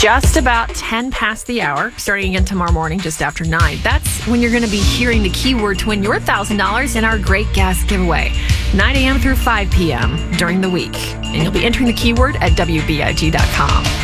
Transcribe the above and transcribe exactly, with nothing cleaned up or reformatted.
just about ten past the hour, starting again tomorrow morning just after nine. That's when you're going to be hearing the keyword to win your one thousand dollars in our Great Gas Giveaway, nine a.m. through five p.m. during the week. And you'll be entering the keyword at W B I G dot com.